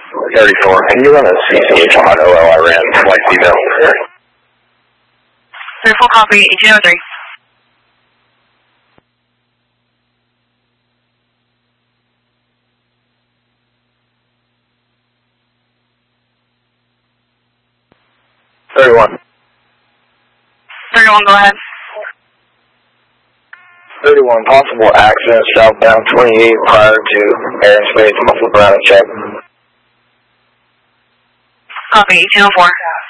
34. Can you run a CCH on OL I ran flight female? 34 copy, 1803. $31. 31, go ahead. 31, possible accident southbound 28 prior to airspace. I'm going to flip around and check. Copy, 1804.